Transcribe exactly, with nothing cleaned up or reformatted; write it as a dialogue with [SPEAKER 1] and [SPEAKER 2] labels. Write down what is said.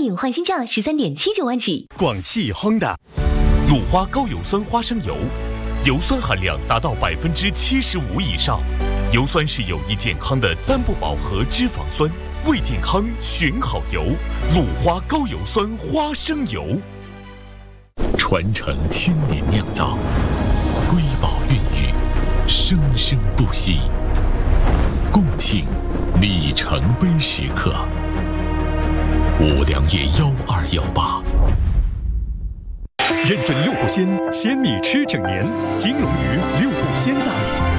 [SPEAKER 1] 影换新价十三点七九万起。
[SPEAKER 2] 广汽 Honda， 鲁花高油酸花生油，油酸含量达到百分之七十五以上，油酸是有益健康的单不饱和脂肪酸，为健康选好油，鲁花高油酸花生油。传承千年酿造，瑰宝孕育，生生不息。共庆里程碑时刻。五粮液幺二幺八，认证六谷鲜，鲜米吃整年。金龙鱼六谷鲜大米。